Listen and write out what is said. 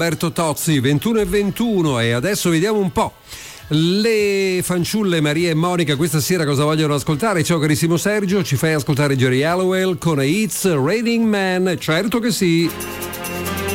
Roberto Tozzi, 21:21, e adesso vediamo un po' le fanciulle Maria e Monica questa sera cosa vogliono ascoltare. Ciao carissimo Sergio, ci fai ascoltare Jerry Halliwell con It's Raining Man? Certo che sì.